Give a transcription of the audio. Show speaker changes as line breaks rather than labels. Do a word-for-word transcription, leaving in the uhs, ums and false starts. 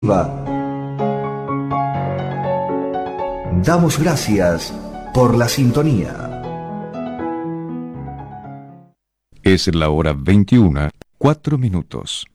Damos gracias por la sintonía.
Es la hora veintiuna, cuatro minutos.